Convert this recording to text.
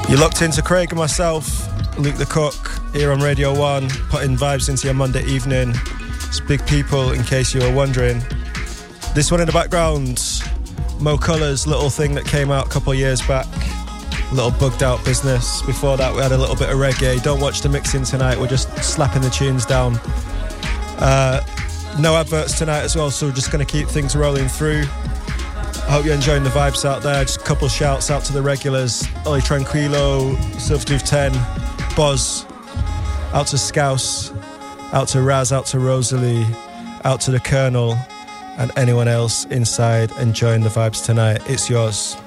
You're locked into Craig and myself, Luke the Cook, here on Radio 1, putting vibes into your Monday evening. It's Big People, in case you were wondering. This one in the background, Mo Colours, little thing that came out a couple of years back. Little bugged out business. Before that we had a little bit of reggae. Don't watch the mixing tonight, we're just slapping the tunes down. No adverts tonight as well, so we're just going to keep things rolling through. I hope you're enjoying the vibes out there. Just a couple shouts out to the regulars: Oli Tranquilo, Silvertooth 10, Boz, out to Scouse, out to Raz, out to Rosalie, out to the Colonel, and anyone else inside enjoying the vibes tonight. It's yours.